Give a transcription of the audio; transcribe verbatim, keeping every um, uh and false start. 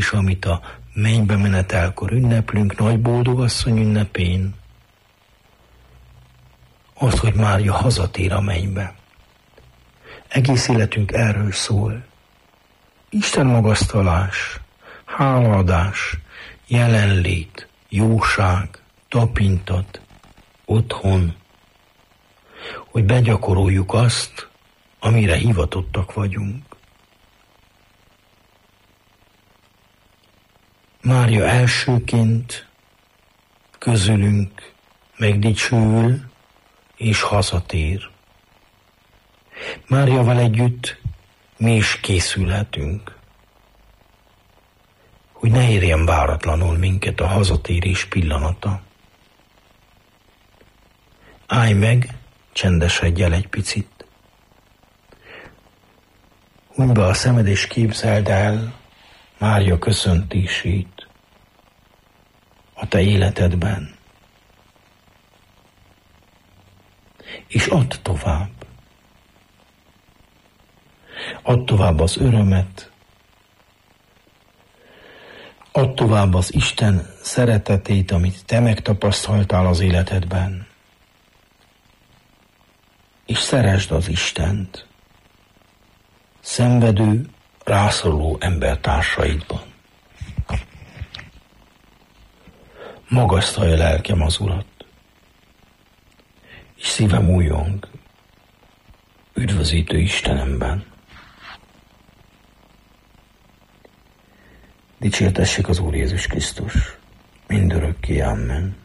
is, amit a mennybe menetelkor ünneplünk, nagy boldogasszony ünnepén, az, hogy Mária hazatér a mennybe. Egész életünk erről szól. Isten magasztalás, hálaadás, jelenlét, jóság, tapintat, otthon, hogy begyakoroljuk azt, amire hivatottak vagyunk. Mária elsőként közülünk megdicsőül és hazatér. Máriaval együtt mi is készülhetünk, hogy ne érjen váratlanul minket a hazatérés pillanata. Állj meg, csendesedj el egy picit. Hunyd be a szemed és képzeld el Mária köszöntését a te életedben. És add tovább. Add tovább az örömet, add tovább az Isten szeretetét, amit te megtapasztaltál az életedben. És szeresd az Istent szenvedő, rászoruló embertársaidban. Magasztalja lelkem az Urat, és szívem újjong üdvözítő Istenemben. Dicsértessék az Úr Jézus Krisztus, mindörökké, amen.